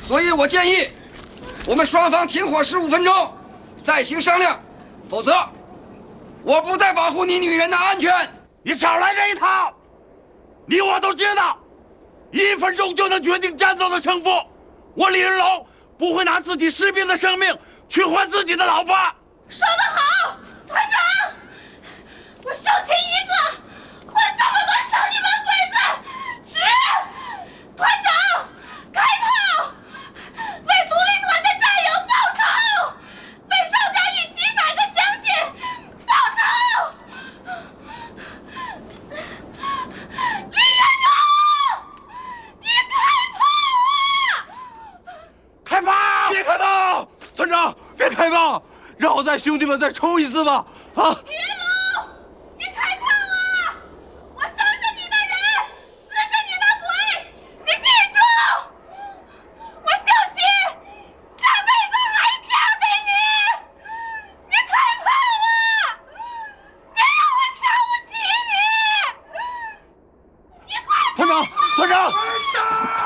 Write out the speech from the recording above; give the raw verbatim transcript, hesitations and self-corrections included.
所以我建议，我们双方停火十五分钟，再行商量，否则我不再保护你女人的安全。 你少来这一套！你我都知道，一分钟就能决定战斗的胜负。我李云龙不会拿自己士兵的生命去换自己的老婆。 说得好，团长！我秀琴一个，换这么多小女人鬼子，值！团长，开炮！为独立团的战友报仇，为赵家峪几百个乡亲报仇！李元勇，你开炮啊！ 开炮！ 别开炮！团长，别开炮！让我在兄弟们再冲一次吧！啊！ 李云龙，你开炮啊！我收拾你的人，撕是你的鬼！你记住，我秀琴下辈子还嫁给你！你开炮啊！别让我瞧不起你！你快！ 团长，团长！